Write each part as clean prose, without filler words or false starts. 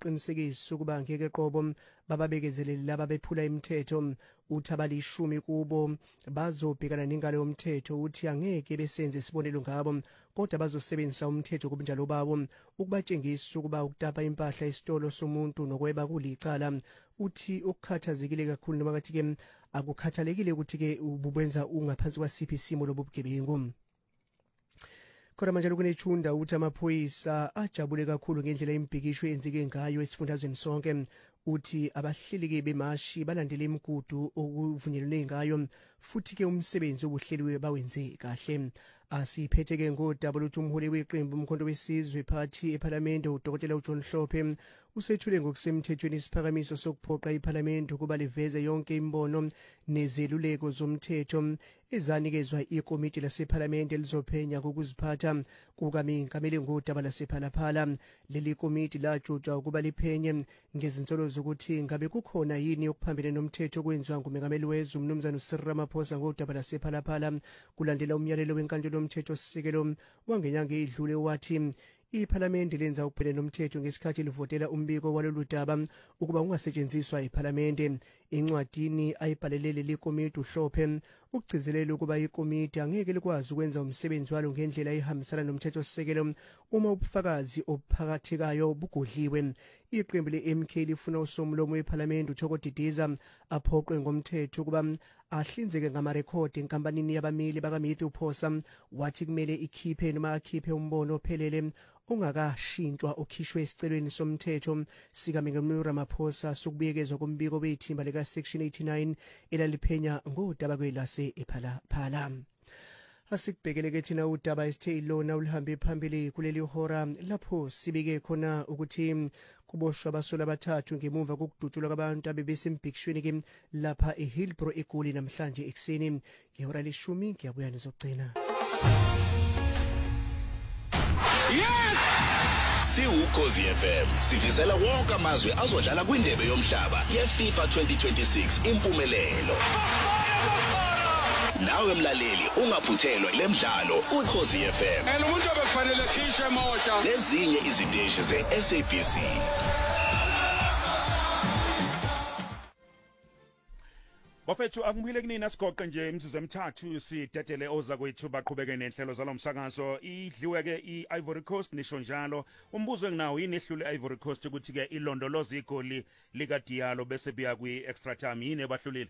ukuqinisekisa ukuba ngeke qobo bababekezeleli laba bephula imithetho. Uthi abalishumi kubo bazobhekana nengalo yomthetho, uthi angeke besenze isibonelo ngabo kodwa bazosebenzisa umthetho kubunjalo babo ukubatshengisa ukuba ukutapa impahla esitolo somuntu nokweba kulicala. Uthi ukukhathazekile kakhulu noma kathi-ke akukhathalekile ukuthi-ke ubukwenza ungaphansi kwasiphi isimo lobu bugebengu. Khona manje kunechunda uthi amaphoyisa ajabule kakhulu ngendlela imbhikisho enzike ngayo esifundazweni sonke. Uthi abahleleki bemashi balandele imigudu okuvunyelwe ngayo futhi ke umsebenzi obuhleliwe bawenze kahle. Asiphetheke ngodaba lokuthi umholi weqembu umkhonto wesizwe party eParliament uDokotela uJohn Hlophe usethule ngokusemthethweni isiphakamiso sokuphoqa iParliament ukuba liveze yonke imbono nezeluleko zomthetho ezanikezwa ikomiti laseParliament elizophenya ngokuziphatha kukaMengameli ngodaba lasePhalaphala. Leli komiti lajutshwa ukuba liphenye ngezinsolo zokuthi ngabe kukhona yini okuphambene nomthetho okwenziwa nguMengameli wezwe uMnumzane Cyril Ramaphosa ngodaba lasePhalaphala kulandela umyalelo wenkantolo yomthetho sisekelo wangenyanga edlule wathi iParliament lenza ukuphenya nomthetho ngesikhathi livotela umbiko walolu daba ukuba ungasetshenziswa iParliament. Incwadini ayibhalelele lekomiti uHlophe ukugcizelela ukuba ikomiti angeke likwazi ukwenza umsebenzi walo ngendlela ehambisana nomthetho sisekelo uma ubufakazi obuphakathekayo bugodliwe. Iqembu leMK lifuna usomlomo weParliament uThoko Didiza aphoqwe ngomthetho ukuba ahlinzeke ngamarekhodi enkampanini yabameli bakaMatthew Phosa. Wathi kumele ikhiphe noma akhiphe umbono ophelele ongakashintshwa okhishwe esicelweni somthetho sikaMengameli Ramaphosa sokubuyekezwa kombiko wethimba lika section 89 elaliphenya ngodaba kwelase ePhalaphala. Asikubhekeleke thina udaba esithe ilona ulihambe phambili kuleli hora lapho sibike khona ukuthi kuboshwa abasola abathathu ngemuva kokudutshulwa kwabantu abebesembhikishweni ke lapha eHillbrow eGoli namhlanje ekseni. Ngehora leshumi ngiyabuya nizogcina. Yes! Ukhozi FM sivizela wonke amazwe azodlala kwindebe yomhlaba yeFIFA 2026 impumelelo. Nawe mlaleli ungaphuthelwa lemidlalo uKhozi FM. Umuntu obekufanele khishe mosha. Lezinye iziteshi zeSABC. Bafethu akungibile kunina sigoqe nje imizuzu emithathu sidedele oza kwethu baqhubeke nenhlelo zalomsakazo. Idliwe ke iIvory Coast nisho njalo. Umbuzo enginawo yini ehlule iIvory Coast ukuthi ke ilondoloza igoli lika Diallo bese biya kwi extra time yini ebahlulile?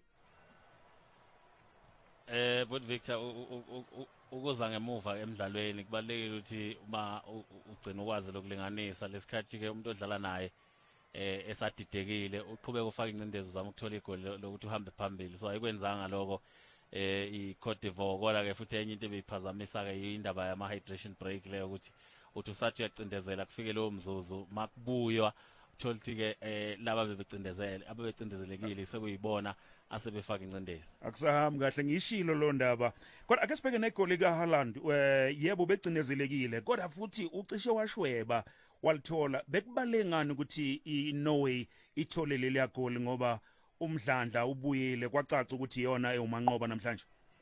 But Victor ukuza ngemuva emidlalweni kubalekile ukuthi uma ugcina ukwazi lokulinganisa lesikhathi ke umuntu odlala naye esadidekile uqhubeka ufaka incindezi uzama ukuthola igoli lokuthi uhambe phambili. So ayikwenzanga lokho iCote d'Ivoire kodwa ke futhi enye into ebiphazamisa ke indaba yama hydration break leyo ukuthi uthi usathi uyacindezela kufike lowo mzuzu makubuywa uthola ukuthi ke laba ababecindezelekile sekuyibona asebefaka incindezi. Akusahambi kahle ngishilo lo ndaba. Kodwa ake sibheke negoli kaHaaland yebo becindezelekile kodwa futhi ucishe washweba walithola. Bekubalengani ukuthi iNorway ithole leli goli ngoba umdlandla ubuyile kwacaca ukuthi iyona eUmanqoba namhlanje?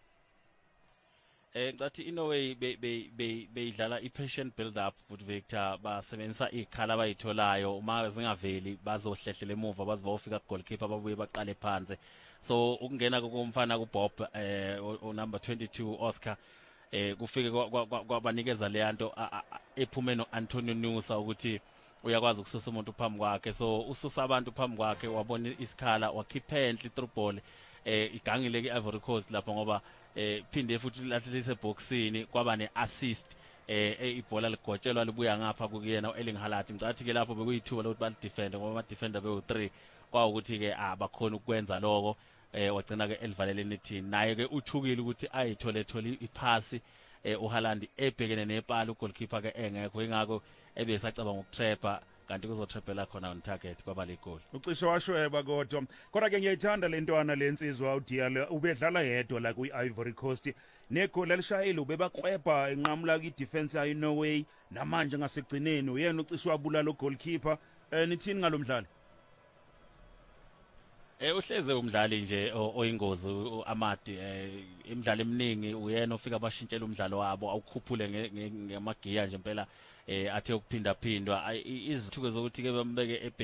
Ngathi iNorway beyidlala i-patient build up but Victor basebenzisa ikhala abayitholayo uma zingaveli bazohlehlela emuva baze bayofika ku-goalkeeper babuye baqale phansi. So ukungena komfana kuBob number 22 Oscar kufike kwabanikeza le nto ephume noAntonio Nusa ukuthi uyakwazi ukususa umuntu phambi kwakhe. So ususa abantu phambi kwakhe wabona isikhala wakhipha enhle i-through ball igangile ke-Ivory Coast lapho ngoba phinde futhi lathise boxini kwaba neassist ibhola ligotshelwa libuya ngapha kuyena uErling Haaland. Ngicathi ke lapho bekuyithuba lokuthi balidefend ngoba ama-defender bewu3 kwawukuthi ke abakhona ukwenza lokho wagcina ke elivaleleni thini naye ke uthukile ukuthi ayithole iphasi uHaaland ebhekene nepala ugoalkeeper ke engekho ingakho ebesacabanga ukutrapper kanti kuzotraphela khona on target kwaba ligoli. Ucishe washweba kodwa ke ngiyayithanda lentwana lensizwa uDiallo ubedlala yedwa la kwiIvory Coast negoli elishayile ubebakweba enqamula kwi-defense yayo Norway namanje ngasekugcineni uyena ucishe wabulala ugoalkeeper. Nithini ngalomdlalo? Uhleze umdlali nje oyingozi Amadi imidlalo eminingi uyena ofika bashintshela umdlalo wabo awukhuphule ngemagiya nje impela athe ukuphinda phindwa izithuko zokuthi ke bambeke